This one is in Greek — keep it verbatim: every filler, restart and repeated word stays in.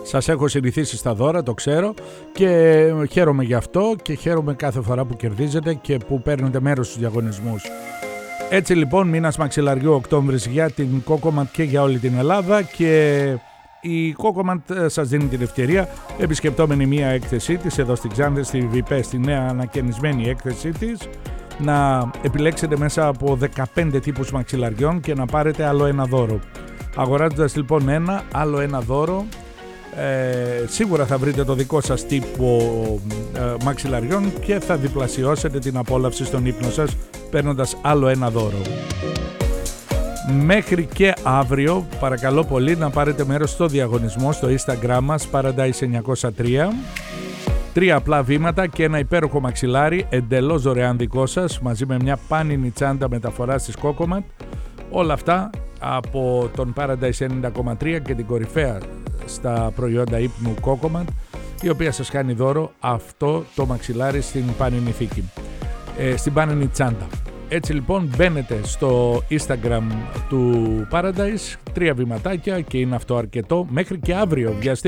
Σας έχω συνηθίσει στα δώρα, το ξέρω, και χαίρομαι γι' αυτό και χαίρομαι κάθε φορά που κερδίζετε και που παίρνετε μέρος στους διαγωνισμούς. Έτσι λοιπόν, μήνας μαξιλαριού Οκτώβρης για την Cocomat και για όλη την Ελλάδα, και η Cocomat σας δίνει την ευκαιρία, επισκεπτόμενη μία έκθεσή της εδώ στην Ξάνθη, στη ΒΙΠΕ, στη νέα ανακαινισμένη έκθεσή της, να επιλέξετε μέσα από δεκαπέντε τύπους μαξιλαριών και να πάρετε άλλο ένα δώρο. Αγοράζοντας λοιπόν ένα, άλλο ένα δώρο, ε, σίγουρα θα βρείτε το δικό σας τύπο ε, μαξιλαριών και θα διπλασιώσετε την απόλαυση στον ύπνο σας παίρνοντας άλλο ένα δώρο. Μέχρι και αύριο παρακαλώ πολύ να πάρετε μέρος στο διαγωνισμό στο Instagram μας Paradise εννιακόσια τρία. Τρία απλά βήματα και ένα υπέροχο μαξιλάρι εντελώς δωρεάν δικό σας, μαζί με μια πάνινη τσάντα μεταφοράς της Cocomat. Όλα αυτά από τον Paradise ενενήντα κόμμα τρία και την κορυφαία στα προϊόντα ύπνου Cocomat, η οποία σας κάνει δώρο αυτό το μαξιλάρι στην πάνινη θήκη, ε, στην πάνινη τσάντα. Έτσι λοιπόν μπαίνετε στο Instagram του Paradise, τρία βηματάκια και είναι αυτό αρκετό. Μέχρι και αύριο, βιαστείτε.